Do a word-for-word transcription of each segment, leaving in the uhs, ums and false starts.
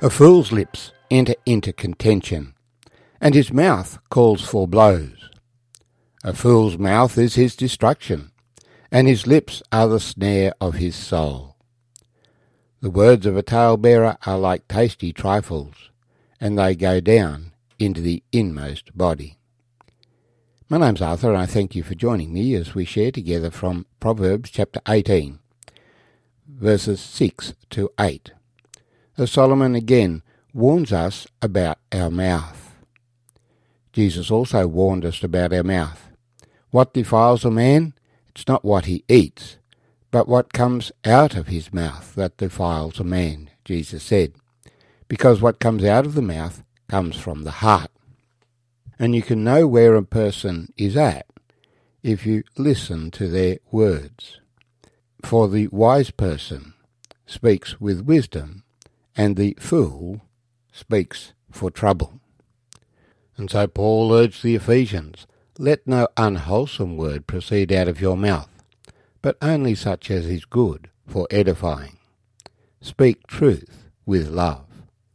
A fool's lips enter into contention, and his mouth calls for blows. A fool's mouth is his destruction, and his lips are the snare of his soul. The words of a talebearer are like tasty trifles, and they go down into the inmost body. My name's Arthur, and I thank you for joining me as we share together from Proverbs chapter eighteen, verses six to eight. As Solomon again warns us about our mouth. Jesus also warned us about our mouth. What defiles a man? It's not what he eats, but what comes out of his mouth that defiles a man, Jesus said. Because what comes out of the mouth comes from the heart. And you can know where a person is at if you listen to their words. For the wise person speaks with wisdom, and the fool speaks for trouble. And so Paul urged the Ephesians, let no unwholesome word proceed out of your mouth, but only such as is good for edifying. Speak truth with love.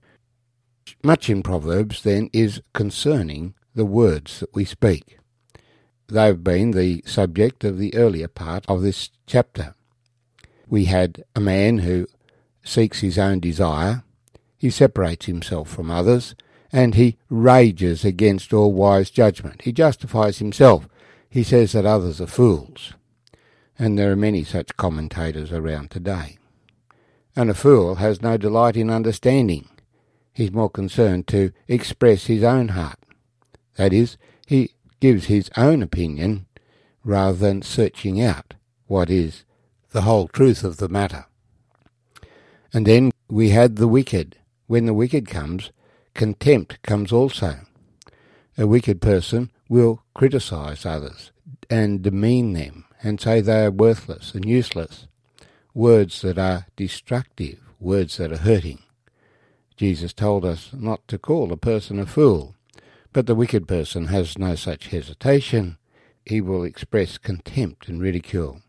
Much in Proverbs, then, is concerning the words that we speak. They've been the subject of the earlier part of this chapter. We had a man who seeks his own desire, he separates himself from others, and he rages against all wise judgment. He justifies himself. He says that others are fools. And there are many such commentators around today. And a fool has no delight in understanding. He's more concerned to express his own heart. That is, he gives his own opinion rather than searching out what is the whole truth of the matter. And then we had the wicked. When the wicked comes, contempt comes also. A wicked person will criticize others and demean them and say they are worthless and useless. Words that are destructive, words that are hurting. Jesus told us not to call a person a fool, but the wicked person has no such hesitation. He will express contempt and ridicule.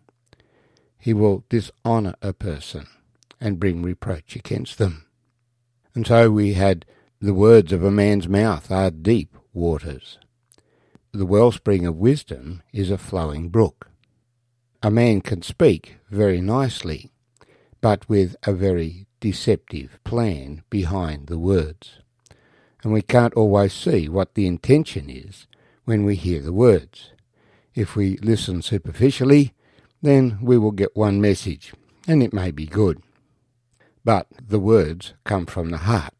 He will dishonour a person and bring reproach against them. And so we had the words of a man's mouth are deep waters. The wellspring of wisdom is a flowing brook. A man can speak very nicely, but with a very deceptive plan behind the words. And we can't always see what the intention is when we hear the words. If we listen superficially, then we will get one message, and it may be good. But the words come from the heart,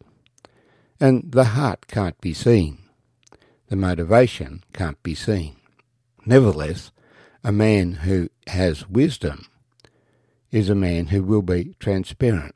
and the heart can't be seen. The motivation can't be seen. Nevertheless, a man who has wisdom is a man who will be transparent.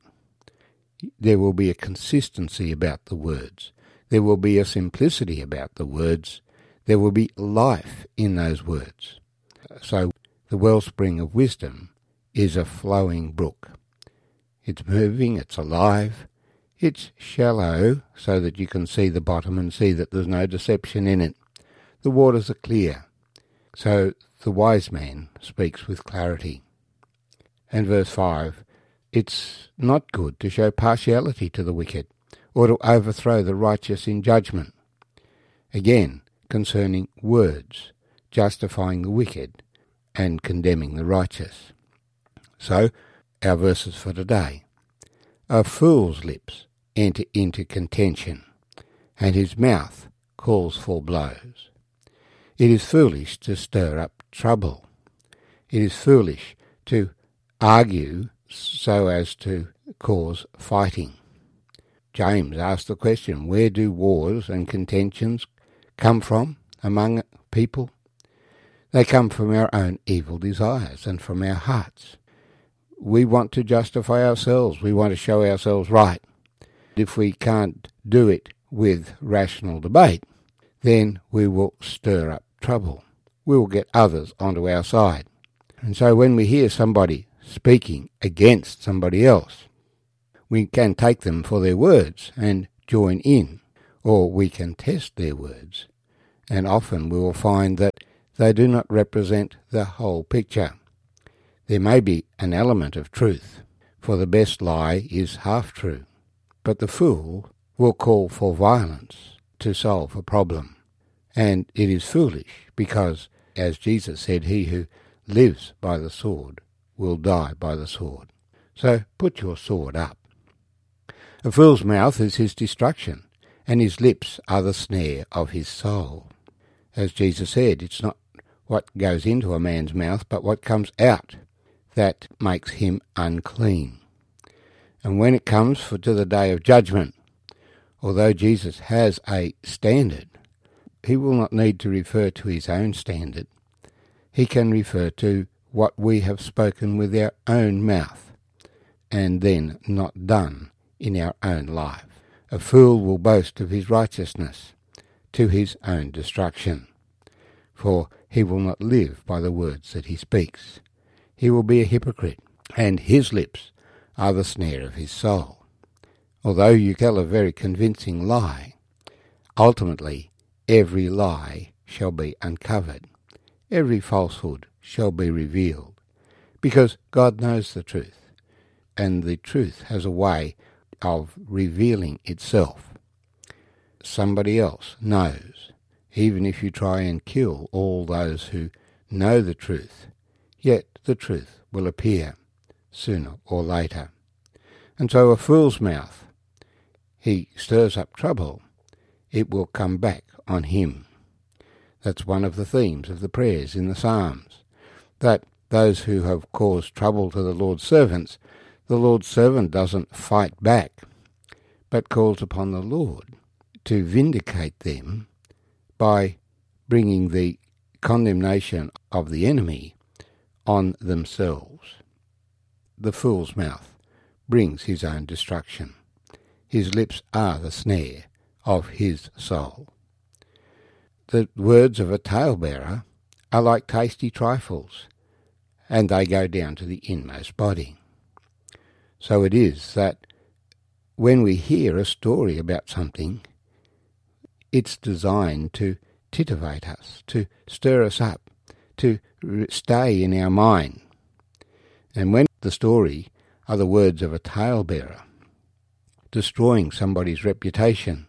There will be a consistency about the words. There will be a simplicity about the words. There will be life in those words. So the wellspring of wisdom is a flowing brook. It's moving, it's alive, it's shallow so that you can see the bottom and see that there's no deception in it. The waters are clear, so the wise man speaks with clarity. And verse five, it's not good to show partiality to the wicked, or to overthrow the righteous in judgment. Again, concerning words, justifying the wicked and condemning the righteous. So, our verses for today. A fool's lips enter into contention, and his mouth calls for blows. It is foolish to stir up trouble. It is foolish to argue so as to cause fighting. James asked the question, where do wars and contentions come from among people? They come from our own evil desires and from our hearts. We want to justify ourselves. We want to show ourselves right. If we can't do it with rational debate, then we will stir up trouble. We will get others onto our side. And so when we hear somebody speaking against somebody else, we can take them for their words and join in, or we can test their words. And often we will find that they do not represent the whole picture. There may be an element of truth, for the best lie is half true. But the fool will call for violence to solve a problem. And it is foolish because, as Jesus said, he who lives by the sword will die by the sword. So put your sword up. A fool's mouth is his destruction, and his lips are the snare of his soul. As Jesus said, it's not what goes into a man's mouth, but what comes out that makes him unclean. And when it comes for to the day of judgment, although Jesus has a standard, he will not need to refer to his own standard. He can refer to what we have spoken with our own mouth, and then not done in our own life. A fool will boast of his righteousness to his own destruction, for he will not live by the words that he speaks. He will be a hypocrite, and his lips are the snare of his soul. Although you tell a very convincing lie, ultimately every lie shall be uncovered. Every falsehood shall be revealed, because God knows the truth, and the truth has a way of revealing itself. Somebody else knows, even if you try and kill all those who know the truth, yet the truth will appear sooner or later. And so a fool's mouth, he stirs up trouble, it will come back on him. That's one of the themes of the prayers in the Psalms, that those who have caused trouble to the Lord's servants, the Lord's servant doesn't fight back, but calls upon the Lord to vindicate them by bringing the condemnation of the enemy on themselves. The fool's mouth brings his own destruction. His lips are the snare of his soul. The words of a talebearer are like tasty trifles, and they go down to the inmost body. So it is that when we hear a story about something, it's designed to titivate us, to stir us up, to stay in our mind. And when the story are the words of a talebearer, destroying somebody's reputation,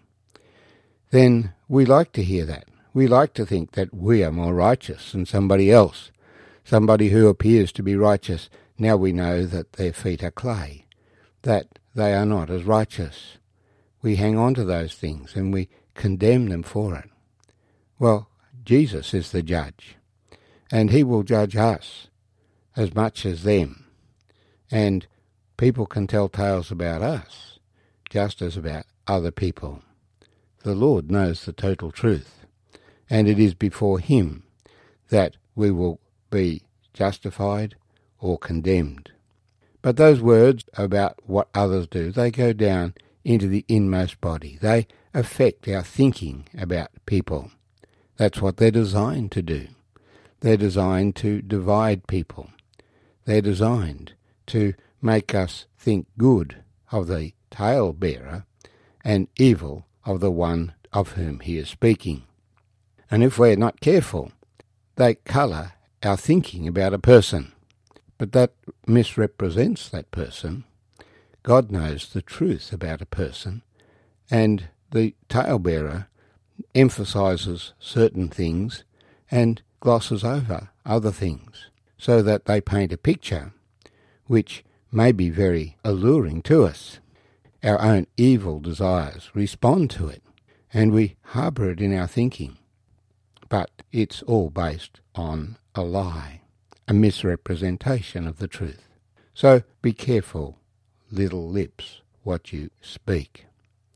then we like to hear that. We like to think that we are more righteous than somebody else, somebody who appears to be righteous. Now we know that their feet are clay, that they are not as righteous. We hang on to those things and we condemn them for it. Well, Jesus is the judge, and he will judge us as much as them. And people can tell tales about us just as about other people. The Lord knows the total truth, and it is before him that we will be justified or condemned. But those words about what others do, they go down into the inmost body. They affect our thinking about people. That's what they're designed to do. They're designed to divide people. They're designed to make us think good of the talebearer and evil of the one of whom he is speaking. And if we're not careful, they colour our thinking about a person. But that misrepresents that person. God knows the truth about a person, and the talebearer emphasises certain things and glosses over other things, so that they paint a picture which may be very alluring to us. Our own evil desires respond to it, and we harbour it in our thinking. But it's all based on a lie, a misrepresentation of the truth. So be careful, little lips, what you speak.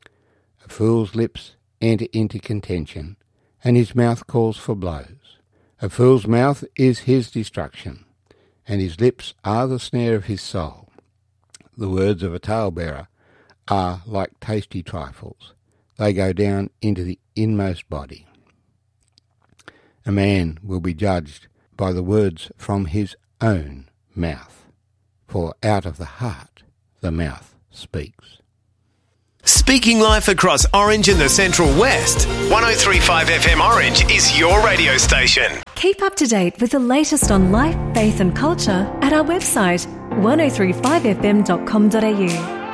A fool's lips enter into contention, and his mouth calls for blows. A fool's mouth is his destruction, and his lips are the snare of his soul. The words of a talebearer are like tasty trifles. They go down into the inmost body. A man will be judged by the words from his own mouth, for out of the heart the mouth speaks. Speaking life across Orange and the Central West, one oh three point five F M Orange is your radio station. Keep up to date with the latest on life, faith and culture at our website one oh three five f m dot com dot a u.